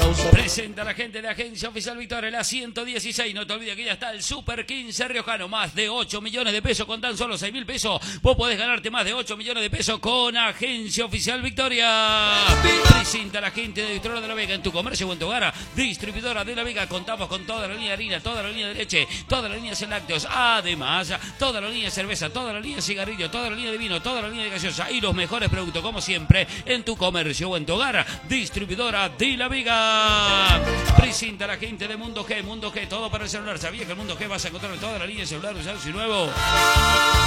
aplauso. Presenta a la gente de Agencia Oficial Victoria, la 116. No te olvides que ya está el Super 15 riojano. Más de 8 millones de pesos con tan solo 6.000 pesos. Vos podés ganarte más de 8 millones de pesos con Agencia Oficial Victoria. Presenta a la gente de Distribuidora de la Vega en tu comercio o en tu hogar. Distribuidora de la Vega. Contamos con toda la línea de harina, toda la línea de leche, toda la línea de lácteos. Además, toda la línea de cerveza, toda la línea de cigarrillo, toda la línea de vino, toda la línea de gaseosa y los mejores productos, como siempre, en tu comercio o en tu hogar. Distribuidora de la Vega. Presenta a la gente de Mundo G. Mundo G, todo para el celular. ¿Sabías que en Mundo G vas a encontrar toda la línea de celulares usados y nuevos?